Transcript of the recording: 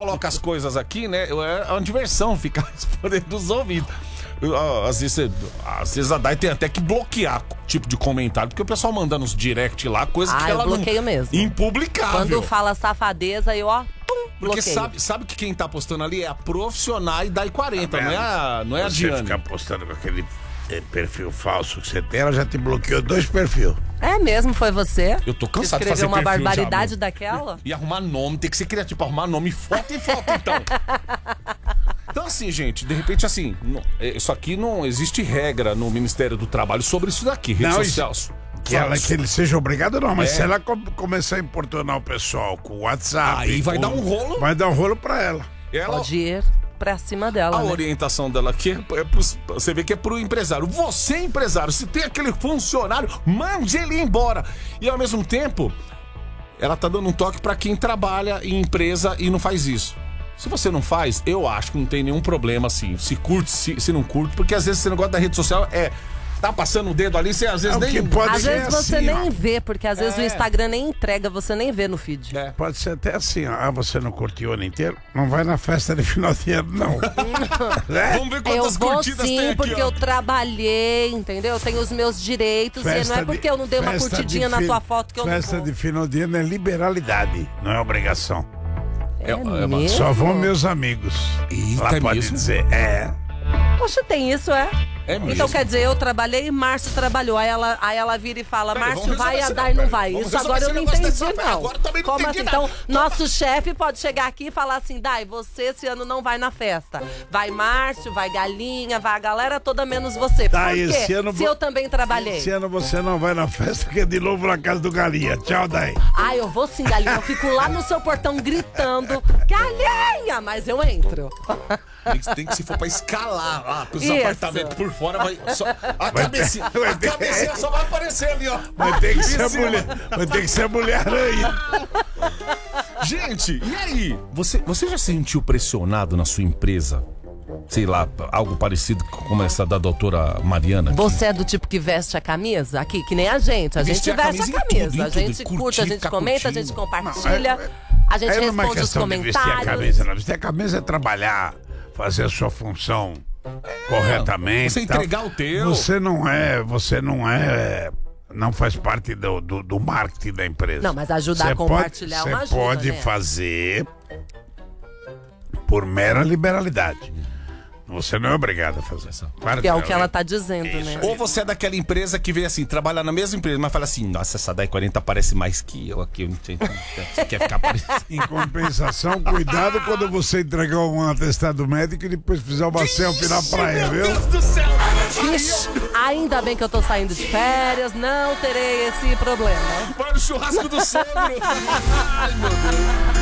coloca as coisas aqui, né? É uma diversão ficar respondendo os ouvidos. Às vezes a Dai tem até que bloquear tipo de comentário, porque o pessoal manda nos direct lá, coisa que ela eu bloqueio mesmo. Impublicável. Quando fala safadeza, eu, porque bloqueio. sabe que quem tá postando ali é a profissional e Dai 40, não é a Diane. Você ficar postando com aquele perfil falso que você tem, ela já te bloqueou 2 perfis. É mesmo, foi você? Eu tô cansado de fazer uma perfil barbaridade já, daquela? E arrumar nome, tem que ser criativo, arrumar nome, foto e foto, então. Então assim, gente, de repente assim, isso aqui não existe regra no Ministério do Trabalho sobre isso daqui, redes sociais. Que ele seja obrigado, não, mas se ela começar a importunar o pessoal com o WhatsApp... Aí vai dar um rolo. Vai dar um rolo pra ela. Pode ir pra cima dela, A orientação dela aqui você vê que é pro empresário. Você, empresário, se tem aquele funcionário, mande ele embora. E ao mesmo tempo, ela tá dando um toque pra quem trabalha em empresa e não faz isso. Se você não faz, eu acho que não tem nenhum problema assim. Se curte, se não curte, porque às vezes esse negócio da rede social tá passando o dedo ali, você às vezes nem... Às vezes você nem vê, porque às vezes o Instagram nem entrega, você nem vê no feed. Pode ser até assim, você não curtiu o ano inteiro? Não vai na festa de final de ano, não. Vamos ver quantas curtidas tem aqui, sim, porque eu trabalhei, entendeu? Eu tenho os meus direitos e não é porque eu não dei uma curtidinha na tua foto que eu não vou. Festa de final de ano é liberalidade, não é obrigação. Mesmo? Só vão meus amigos. Eita, pode mesmo? dizer, Poxa, tem isso, é? mesmo? Então quer dizer, eu trabalhei e Márcio trabalhou. Aí ela vira e fala, Márcio vai e a Dai não vai. Isso agora eu não entendi, não. Agora também não Como entendi assim? nada. Então, nosso chefe pode chegar aqui e falar assim, Dai, você esse ano não vai na festa. Vai Márcio, vai Galinha, vai a galera toda menos você. Por Dai, quê? esse ano Se eu também trabalhei. Esse ano você não vai na festa, que é de novo na casa do Galinha. Tchau, Dai. Eu vou sim, Galinha. Eu fico lá no seu portão gritando, Galinha! Mas eu entro. Tem que se for pra escalar lá, com os Isso. apartamentos por fora, a cabecinha só vai aparecer ali, ó. Vai ter que ser a mulher. Vai ter que ser a Mulher-Aranha. Gente, e aí? Você já se sentiu pressionado na sua empresa? Sei lá, algo parecido como essa da doutora Mariana aqui? Você é do tipo que veste a camisa? Aqui, que nem a gente. A gente veste a camisa. A gente curte, a gente comenta, a gente compartilha. A gente responde os comentários. Vestir a camisa, não. Vestir a camisa é trabalhar, fazer a sua função corretamente. Você entregar o teu. Não faz parte do marketing da empresa. Não, mas ajudar a compartilhar uma ajuda, Você pode fazer por mera liberalidade. Você não é obrigado a fazer isso. Que é o que ela tá dizendo, né? Ou você é daquela empresa que vem assim, trabalha na mesma empresa, mas fala assim, nossa, essa Dai 40 parece mais que eu aqui. Você quer ficar parecendo. Em compensação, cuidado quando você entregar um atestado médico e depois fizer uma selfie na praia, viu? Meu Deus do céu! Ixi, ainda bem que eu tô saindo de férias, não terei esse problema. Vai no churrasco do sogro! Ai, meu Deus!